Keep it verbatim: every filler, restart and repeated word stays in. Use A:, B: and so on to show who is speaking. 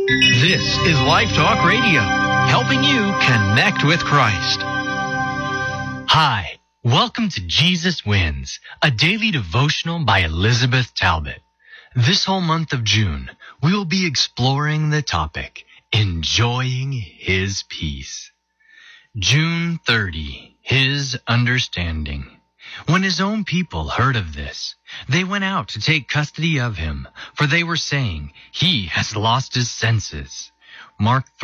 A: This is Life Talk Radio, helping you connect with Christ.
B: Hi, welcome to Jesus Wins, a daily devotional by Elizabeth Talbot. This whole month of June, we will be exploring the topic, enjoying His peace. June thirtieth, His understanding. When His own people heard of this, they went out to take custody of Him, for they were saying, He has lost His senses. Mark